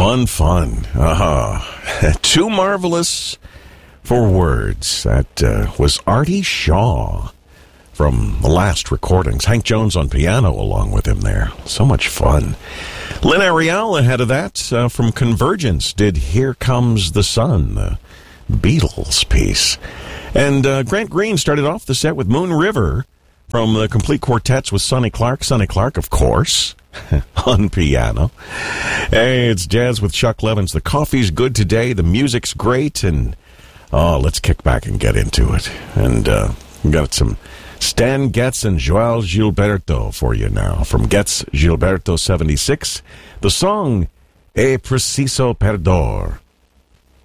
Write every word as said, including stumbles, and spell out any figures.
Fun, fun. Uh-huh. Too marvelous for words. That uh, was Artie Shaw from the last recordings. Hank Jones on piano along with him there. So much fun. Lynn Ariel ahead of that uh, from Convergence did Here Comes the Sun, the Beatles piece. And uh, Grant Green started off the set with Moon River from the Complete Quartets with Sonny Clark. Sonny Clark, of course, on piano. Hey, it's jazz with Chuck Levins. The coffee's good today. The music's great. And, oh, let's kick back and get into it. And uh, we got some Stan Getz and Joao Gilberto for you now. From Getz Gilberto seventy-six, the song E Preciso Perdor.